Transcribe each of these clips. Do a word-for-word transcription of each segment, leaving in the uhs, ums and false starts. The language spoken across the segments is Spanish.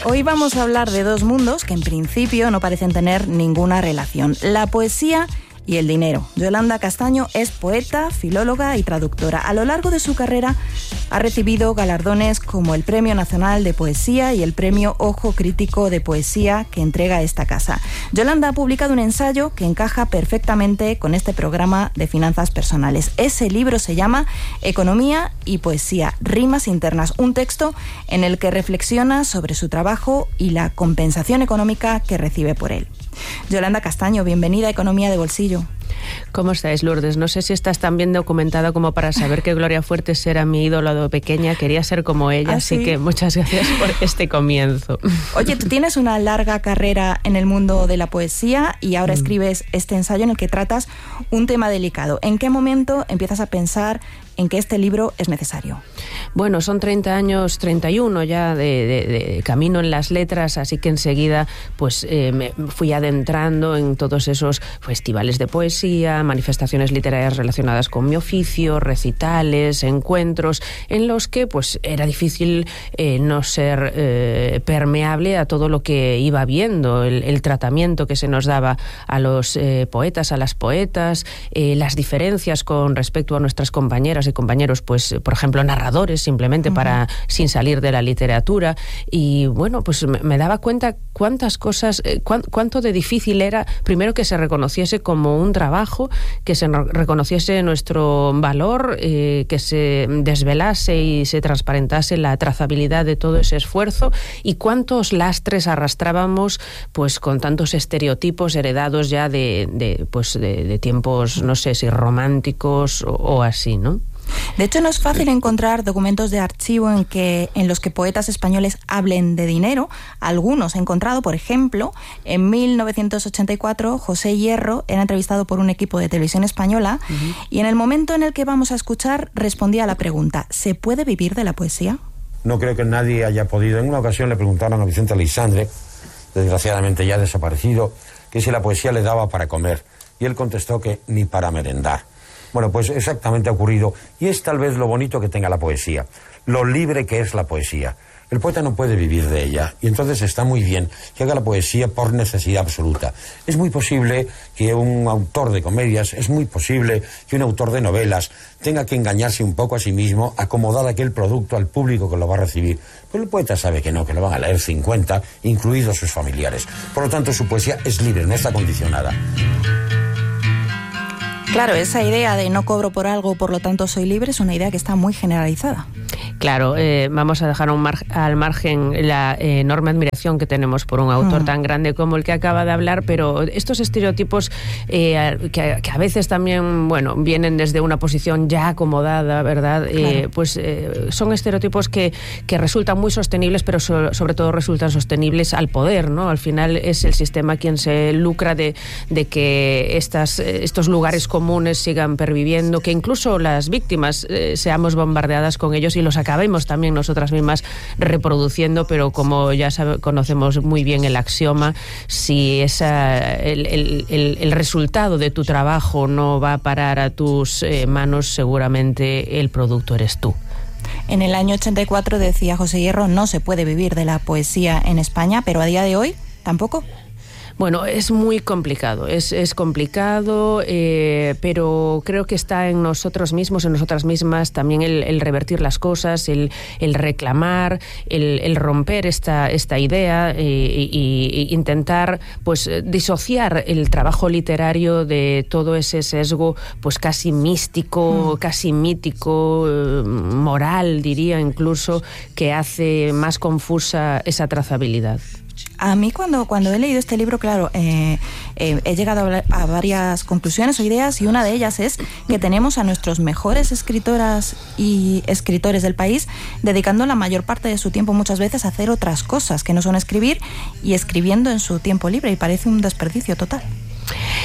Hoy vamos a hablar de dos mundos que en principio no parecen tener ninguna relación: la poesía y el dinero. Yolanda Castaño es poeta, filóloga y traductora. A lo largo de su carrera ha recibido galardones como el Premio Nacional de Poesía y el Premio Ojo Crítico de Poesía que entrega esta casa. Yolanda ha publicado un ensayo que encaja perfectamente con este programa de finanzas personales. Ese libro se llama Economía y Poesía, rimas internas, un texto en el que reflexiona sobre su trabajo y la compensación económica que recibe por él. Yolanda Castaño, bienvenida a Economía de Bolsillo. ¿Cómo estáis, Lourdes? No sé si estás tan bien documentada como para saber que Gloria Fuertes era mi ídolo de pequeña. Quería ser como ella, ¿Ah, así sí? que muchas gracias por este comienzo. Oye, tú tienes una larga carrera en el mundo de la poesía y ahora mm. escribes este ensayo en el que tratas un tema delicado. ¿En qué momento empiezas a pensar en que este libro es necesario? Bueno, son treinta años, treinta y uno ya de, de, de camino en las letras, así que enseguida pues eh, me fui adentrando en todos esos festivales de poesía, manifestaciones literarias relacionadas con mi oficio, recitales, encuentros, en los que pues era difícil eh, no ser eh, permeable a todo lo que iba viendo, el, el tratamiento que se nos daba a los eh, poetas, a las poetas, eh, las diferencias con respecto a nuestras compañeras y compañeros, pues por ejemplo narradores, simplemente uh-huh. para sin salir de la literatura. Y bueno, pues me, me daba cuenta cuántas cosas, eh, cuán, cuánto de difícil era, primero que se reconociese como un trabajo, que se reconociese nuestro valor, eh, que se desvelase y se transparentase la trazabilidad de todo ese esfuerzo, y cuántos lastres arrastrábamos pues con tantos estereotipos heredados ya de, de pues de, de tiempos, no sé si románticos o, o así, ¿no? De hecho, no es fácil encontrar documentos de archivo en que en los que poetas españoles hablen de dinero. Algunos he encontrado, por ejemplo, en mil novecientos ochenta y cuatro, José Hierro era entrevistado por un equipo de televisión española uh-huh. y en el momento en el que vamos a escuchar respondía a la pregunta: ¿se puede vivir de la poesía? No creo que nadie haya podido. En una ocasión le preguntaron a Vicente Aleixandre, desgraciadamente ya desaparecido, que si la poesía le daba para comer, y él contestó que ni para merendar. Bueno, pues exactamente ha ocurrido, y es tal vez lo bonito que tenga la poesía, lo libre que es la poesía. El poeta no puede vivir de ella, y entonces está muy bien que haga la poesía por necesidad absoluta. Es muy posible que un autor de comedias, es muy posible que un autor de novelas tenga que engañarse un poco a sí mismo, acomodar aquel producto al público que lo va a recibir. Pero el poeta sabe que no, que lo van a leer cincuenta, incluidos sus familiares. Por lo tanto, su poesía es libre, no está condicionada. Claro, esa idea de no cobro por algo, por lo tanto soy libre, es una idea que está muy generalizada. Claro, eh, vamos a dejar un mar- al margen la eh, enorme admiración que tenemos por un autor mm. tan grande como el que acaba de hablar, pero estos estereotipos eh, que, que a veces también, bueno, vienen desde una posición ya acomodada, ¿verdad? Claro. Eh, pues eh, son estereotipos que, que resultan muy sostenibles, pero so- sobre todo resultan sostenibles al poder, ¿no? Al final es el sistema quien se lucra de, de que estas, estos lugares comunes sigan perviviendo, que incluso las víctimas eh, seamos bombardeadas con ellos y los acabemos también nosotras mismas reproduciendo, pero como ya sabe, conocemos muy bien el axioma, si esa, el, el, el, el resultado de tu trabajo no va a parar a tus eh, manos, seguramente el producto eres tú. En el año ochenta y cuatro, decía José Hierro, no se puede vivir de la poesía en España, pero a día de hoy tampoco. Bueno, es muy complicado, es, es complicado, eh, pero creo que está en nosotros mismos, en nosotras mismas, también el, el revertir las cosas, el, el reclamar, el, el romper esta, esta idea eh, y, y intentar pues disociar el trabajo literario de todo ese sesgo pues casi místico, mm. casi mítico, eh, moral, diría incluso, que hace más confusa esa trazabilidad. A mí cuando, cuando he leído este libro, claro, eh, eh, he llegado a, a varias conclusiones o ideas, y una de ellas es que tenemos a nuestros mejores escritoras y escritores del país dedicando la mayor parte de su tiempo muchas veces a hacer otras cosas que no son escribir, y escribiendo en su tiempo libre, y parece un desperdicio total.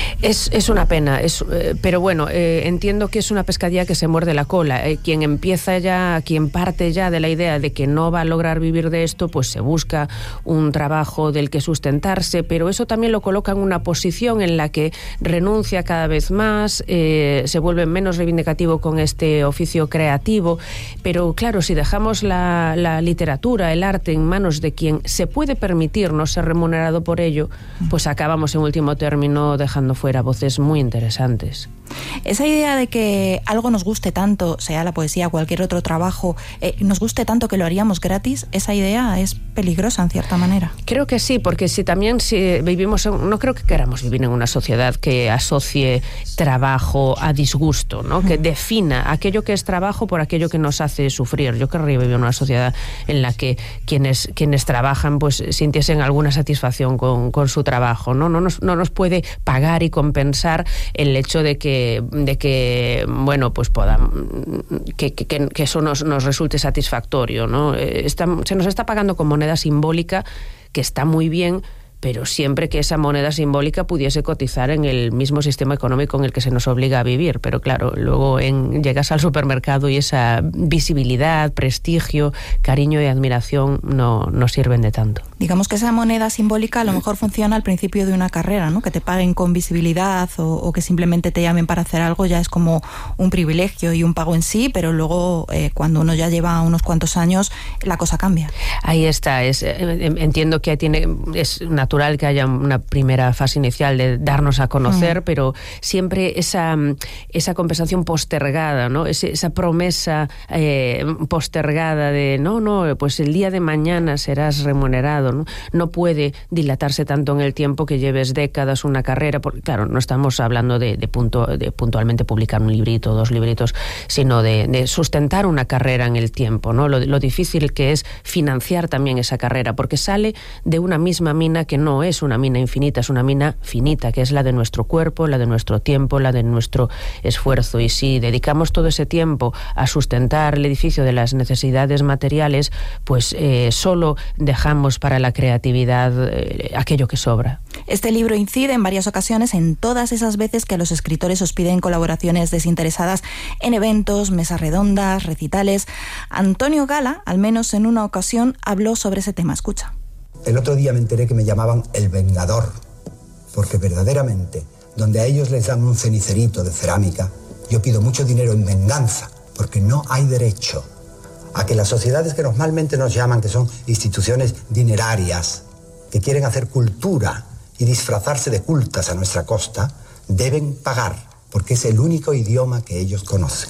Es, es una pena, es, eh, pero bueno, eh, entiendo que es una pescadilla que se muerde la cola. Eh, quien empieza ya, quien parte ya de la idea de que no va a lograr vivir de esto, pues se busca un trabajo del que sustentarse, pero eso también lo coloca en una posición en la que renuncia cada vez más, eh, se vuelve menos reivindicativo con este oficio creativo. Pero claro, si dejamos la, la literatura, el arte en manos de quien se puede permitir no ser remunerado por ello, pues acabamos en último término dejando fuera voces muy interesantes. Esa idea de que algo nos guste tanto, sea la poesía o cualquier otro trabajo, eh, nos guste tanto que lo haríamos gratis, esa idea es peligrosa en cierta manera. Creo que sí, porque si también si vivimos, en, no creo que queramos vivir en una sociedad que asocie trabajo a disgusto, ¿no? Que defina aquello que es trabajo por aquello que nos hace sufrir. Yo querría vivir en una sociedad en la que quienes, quienes trabajan pues sintiesen alguna satisfacción con, con su trabajo, ¿no? No nos, no nos puede pagar y compensar el hecho de que de que bueno pues podamos que, que, que eso nos, nos resulte satisfactorio, ¿no? Está, se nos está pagando con moneda simbólica, que está muy bien, pero siempre que esa moneda simbólica pudiese cotizar en el mismo sistema económico en el que se nos obliga a vivir. Pero claro, luego en, llegas al supermercado y esa visibilidad, prestigio, cariño y admiración no, no sirven de tanto. Digamos que esa moneda simbólica a lo mejor funciona al principio de una carrera, ¿no? Que te paguen con visibilidad o, o que simplemente te llamen para hacer algo ya es como un privilegio y un pago en sí, pero luego eh, cuando uno ya lleva unos cuantos años la cosa cambia. Ahí está. Es, entiendo que tiene, es natural que haya una primera fase inicial de darnos a conocer, mm. pero siempre esa, esa compensación postergada, ¿no? Esa, esa promesa eh, postergada de no, no, pues el día de mañana serás remunerado, ¿no? No puede dilatarse tanto en el tiempo que lleves décadas una carrera, porque claro, no estamos hablando de, de, punto, de puntualmente publicar un librito, dos libritos, sino de, de sustentar una carrera en el tiempo, ¿no? Lo, lo difícil que es financiar también esa carrera, porque sale de una misma mina que no es una mina infinita, es una mina finita, que es la de nuestro cuerpo, la de nuestro tiempo, la de nuestro esfuerzo. Y si dedicamos todo ese tiempo a sustentar el edificio de las necesidades materiales, pues eh, solo dejamos para la creatividad eh, aquello que sobra. Este libro incide en varias ocasiones en todas esas veces que los escritores os piden colaboraciones desinteresadas en eventos, mesas redondas, recitales. Antonio Gala, al menos en una ocasión, habló sobre ese tema. Escucha. El otro día me enteré que me llamaban el Vengador, porque verdaderamente, donde a ellos les dan un cenicerito de cerámica, yo pido mucho dinero en venganza, porque no hay derecho a que las sociedades que normalmente nos llaman, que son instituciones dinerarias, que quieren hacer cultura y disfrazarse de cultas a nuestra costa, deben pagar, porque es el único idioma que ellos conocen.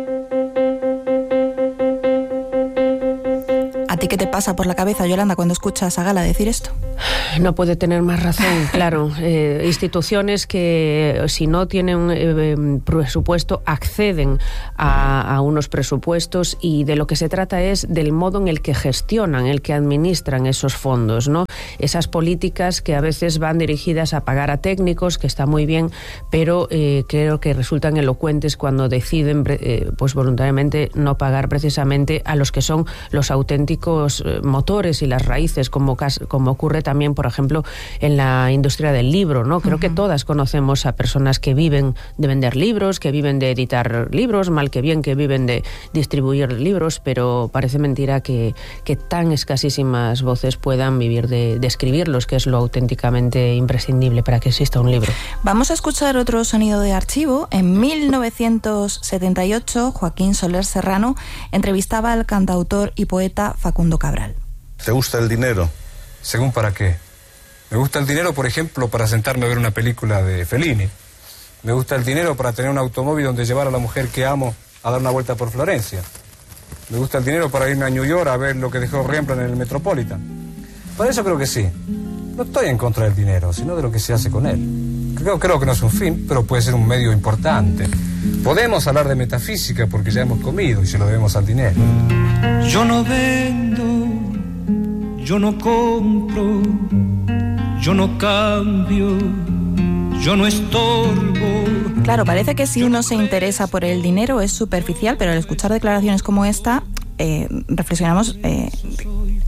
¿A ti qué te pasa por la cabeza, Yolanda, cuando escuchas a Gala decir esto? No puede tener más razón, claro. Eh, instituciones que, si no tienen eh, presupuesto, acceden a, a unos presupuestos, y de lo que se trata es del modo en el que gestionan, el que administran esos fondos, ¿no? Esas políticas que a veces van dirigidas a pagar a técnicos, que está muy bien, pero eh, creo que resultan elocuentes cuando deciden eh, pues voluntariamente no pagar precisamente a los que son los auténticos motores y las raíces, como, como ocurre también, por ejemplo, en la industria del libro, ¿no? Creo uh-huh. que todas conocemos a personas que viven de vender libros, que viven de editar libros, mal que bien que viven de distribuir libros, pero parece mentira que, que tan escasísimas voces puedan vivir de, de escribirlos, que es lo auténticamente imprescindible para que exista un libro. Vamos a escuchar otro sonido de archivo. En mil novecientos setenta y ocho, Joaquín Soler Serrano entrevistaba al cantautor y poeta Facundo Cabral. ¿Te gusta el dinero? ¿Según para qué? Me gusta el dinero, por ejemplo, para sentarme a ver una película de Fellini. Me gusta el dinero para tener un automóvil donde llevar a la mujer que amo a dar una vuelta por Florencia. Me gusta el dinero para irme a New York a ver lo que dejó Rembrandt en el Metropolitan. Para eso creo que sí. No estoy en contra del dinero, sino de lo que se hace con él. Creo, creo que no es un fin, pero puede ser un medio importante. Podemos hablar de metafísica porque ya hemos comido y se lo debemos al dinero. Yo no vendo, yo no compro, yo no cambio, yo no estorbo. Claro, parece que si uno se interesa por el dinero es superficial, pero al escuchar declaraciones como esta, eh, reflexionamos, eh,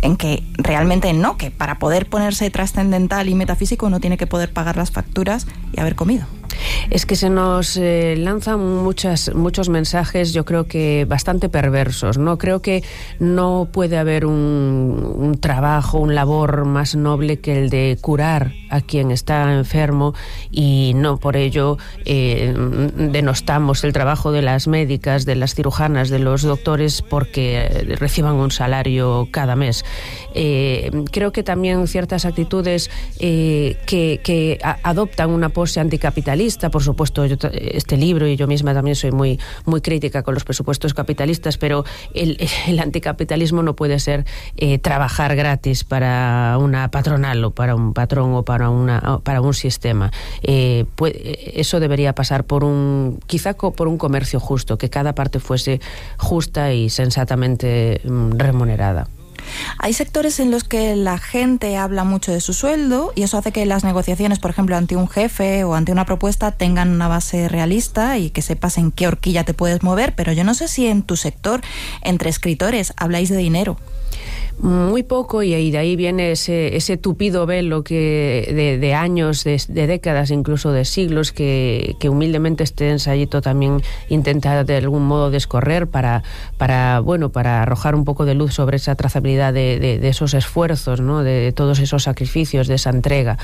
en que realmente no, que para poder ponerse trascendental y metafísico uno tiene que poder pagar las facturas y haber comido. Es que se nos eh, lanzan muchas, muchos mensajes, yo creo que bastante perversos, ¿no? Creo que no puede haber un, un trabajo, un labor más noble que el de curar a quien está enfermo, y no por ello eh, denostamos el trabajo de las médicas, de las cirujanas, de los doctores porque reciban un salario cada mes. Eh, creo que también ciertas actitudes eh, que, que a, adoptan una pose anticapitalista. Por supuesto, yo, este libro y yo misma también soy muy, muy crítica con los presupuestos capitalistas, pero el, el anticapitalismo no puede ser eh, trabajar gratis para una patronal o para un patrón o para, una, para un sistema. Eh, puede, eso debería pasar por un, quizá por un comercio justo, que cada parte fuese justa y sensatamente mm, remunerada. Hay sectores en los que la gente habla mucho de su sueldo y eso hace que las negociaciones, por ejemplo, ante un jefe o ante una propuesta tengan una base realista y que sepas en qué horquilla te puedes mover, pero yo no sé si en tu sector, entre escritores, habláis de dinero. Muy poco, y de ahí viene ese, ese tupido velo que de, de años, de, de décadas, incluso de siglos, que, que humildemente este ensayito también intenta de algún modo descorrer para, para, bueno, para arrojar un poco de luz sobre esa trazabilidad de, de, de esos esfuerzos, ¿no? De todos esos sacrificios, de esa entrega.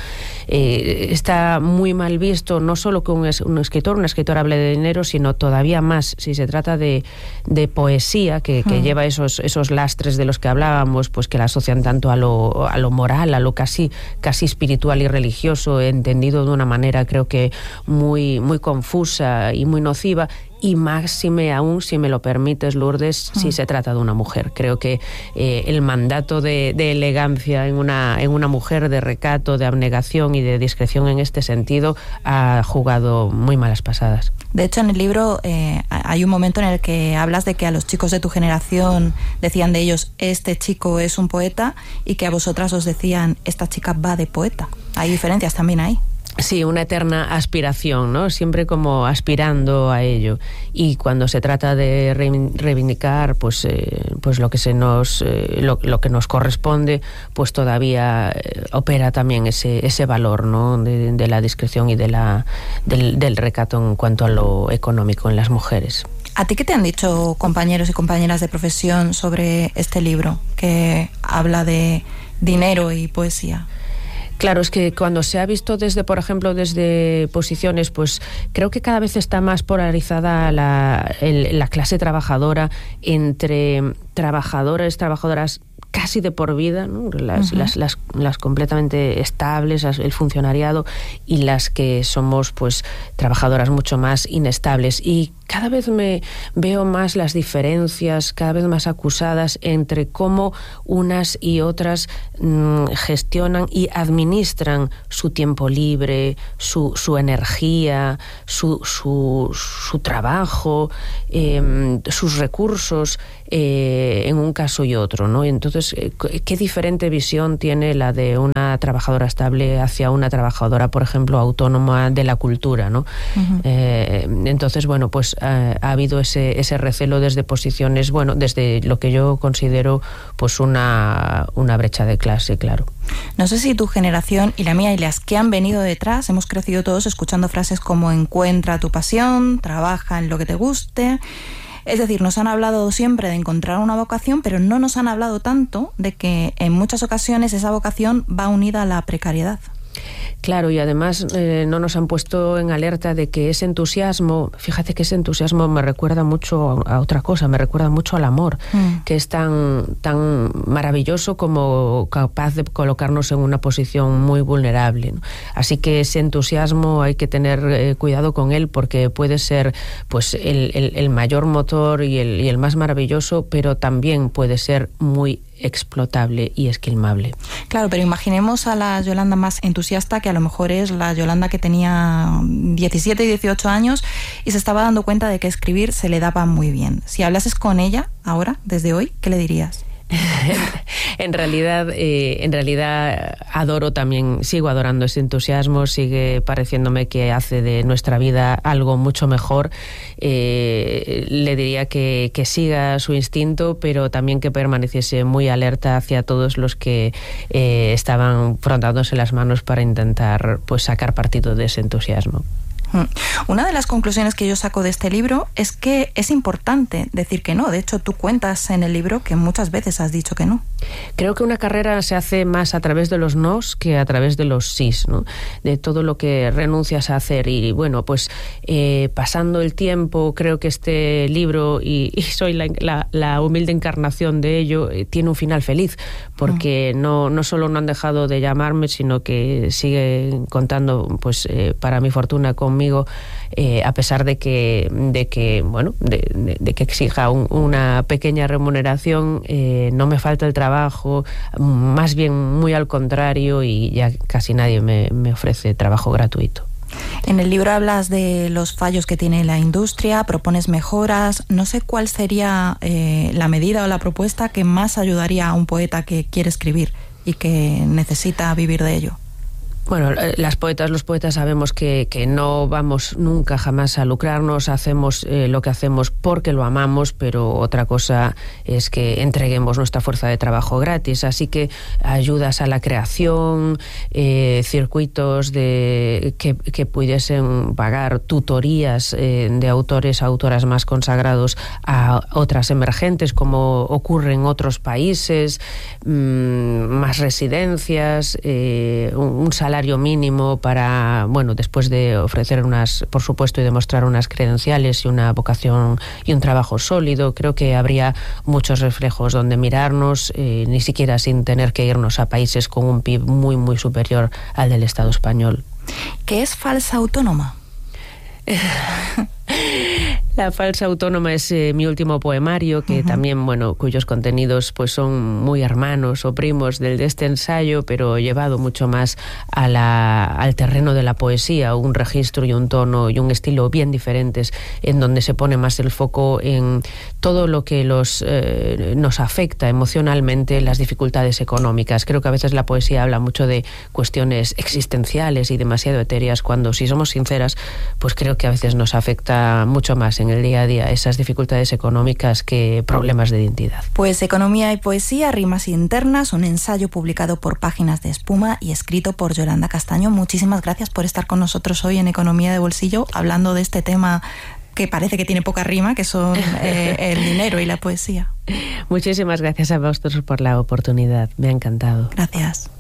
Eh, está muy mal visto, no solo que un, un escritor, una escritora hable de dinero, sino todavía más si se trata de, de poesía, que, que hmm. lleva esos, esos lastres de los que hablábamos, pues que la asocian tanto a lo, a lo moral, a lo casi, casi espiritual y religioso, entendido de una manera creo que muy, muy confusa y muy nociva. Y máxime aún, si me lo permites, Lourdes, si se trata de una mujer. Creo que eh, el mandato de, de elegancia en una, en una mujer, de recato, de abnegación y de discreción en este sentido, ha jugado muy malas pasadas. De hecho, en el libro eh, hay un momento en el que hablas de que a los chicos de tu generación decían de ellos, este chico es un poeta, y que a vosotras os decían, esta chica va de poeta. Hay diferencias también ahí. Sí, una eterna aspiración, ¿no? Siempre como aspirando a ello. Y cuando se trata de reivindicar, pues, eh, pues lo que se nos, eh, lo, lo que nos corresponde, pues todavía eh, opera también ese, ese valor, ¿no? De, de la discreción y de la, del, del recato en cuanto a lo económico en las mujeres. ¿A ti qué te han dicho compañeros y compañeras de profesión sobre este libro que habla de dinero y poesía? Claro, es que cuando se ha visto desde, por ejemplo, desde posiciones, pues creo que cada vez está más polarizada la, el, la clase trabajadora entre trabajadores, trabajadoras casi de por vida, ¿no? las, uh-huh. las, las, las completamente estables, las, el funcionariado, y las que somos pues trabajadoras mucho más inestables. Y cada vez me veo más las diferencias, cada vez más acusadas entre cómo unas y otras mmm, gestionan y administran su tiempo libre, su, su energía, su, su, su trabajo, eh, sus recursos, eh, en un caso y otro, ¿no? Entonces, ¿qué diferente visión tiene la de una trabajadora estable hacia una trabajadora, por ejemplo, autónoma de la cultura, ¿no? Uh-huh. Eh, entonces, bueno, pues ha, ha habido ese, ese recelo desde posiciones, bueno, desde lo que yo considero pues una, una brecha de clase, claro. No sé si tu generación y la mía y las que han venido detrás hemos crecido todos escuchando frases como encuentra tu pasión, trabaja en lo que te guste. Es decir, nos han hablado siempre de encontrar una vocación, pero no nos han hablado tanto de que en muchas ocasiones esa vocación va unida a la precariedad. Claro, y además eh, no nos han puesto en alerta de que ese entusiasmo, fíjate que ese entusiasmo me recuerda mucho a otra cosa, me recuerda mucho al amor, mm. que es tan, tan maravilloso como capaz de colocarnos en una posición muy vulnerable, ¿no? Así que ese entusiasmo hay que tener eh, cuidado con él, porque puede ser pues el, el, el mayor motor y el, y el más maravilloso, pero también puede ser muy explotable y esquilmable. Claro, pero imaginemos a la Yolanda más entusiasta, que a lo mejor es la Yolanda que tenía diecisiete y dieciocho años y se estaba dando cuenta de que escribir se le daba muy bien. Si hablases con ella ahora, desde hoy, ¿qué le dirías? en realidad, eh, en realidad adoro también, sigo adorando ese entusiasmo, sigue pareciéndome que hace de nuestra vida algo mucho mejor. Eh, le diría que, que siga su instinto, pero también que permaneciese muy alerta hacia todos los que eh, estaban frotándose las manos para intentar pues sacar partido de ese entusiasmo. Una de las conclusiones que yo saco de este libro es que es importante decir que no. De hecho, tú cuentas en el libro que muchas veces has dicho que no. Creo que una carrera se hace más a través de los nos que a través de los sís, ¿no? De todo lo que renuncias a hacer. Y bueno, pues eh, pasando el tiempo, creo que este libro, y, y soy la, la, la humilde encarnación de ello, eh, tiene un final feliz, porque mm. no, no solo no han dejado de llamarme, sino que siguen contando, pues eh, para mi fortuna, conmigo. Eh, a pesar de que, de que bueno, de, de, de que exija un, una pequeña remuneración, eh, no me falta el trabajo, más bien muy al contrario, y ya casi nadie me, me ofrece trabajo gratuito. En el libro hablas de los fallos que tiene la industria, propones mejoras. No sé cuál sería eh, la medida o la propuesta que más ayudaría a un poeta que quiere escribir y que necesita vivir de ello. Bueno, las poetas, los poetas sabemos que, que no vamos nunca jamás a lucrarnos, hacemos eh, lo que hacemos porque lo amamos, pero otra cosa es que entreguemos nuestra fuerza de trabajo gratis. Así que ayudas a la creación, eh, circuitos de que, que pudiesen pagar tutorías eh, de autores, autoras más consagrados a otras emergentes, como ocurre en otros países, mmm, más residencias, eh, un, un salario mínimo para, bueno, después de ofrecer unas, por supuesto, y demostrar unas credenciales y una vocación y un trabajo sólido. Creo que habría muchos reflejos donde mirarnos, eh, ni siquiera sin tener que irnos a países con un P I B muy, muy superior al del Estado español. ¿Qué es falsa autónoma? La falsa autónoma es eh, mi último poemario, que uh-huh. también, bueno, cuyos contenidos pues son muy hermanos o primos del de este ensayo, pero llevado mucho más a la, al terreno de la poesía, un registro y un tono y un estilo bien diferentes, en donde se pone más el foco en todo lo que los eh, nos afecta emocionalmente, las dificultades económicas. Creo que a veces la poesía habla mucho de cuestiones existenciales y demasiado etéreas, cuando, si somos sinceras, pues creo que a veces nos afecta mucho más en el día a día esas dificultades económicas que problemas de identidad. Pues Economía y Poesía, rimas internas, un ensayo publicado por Páginas de Espuma y escrito por Yolanda Castaño. Muchísimas gracias por estar con nosotros hoy en Economía de Bolsillo, hablando de este tema que parece que tiene poca rima, que son eh, el dinero y la poesía. Muchísimas gracias a vosotros por la oportunidad, me ha encantado. Gracias.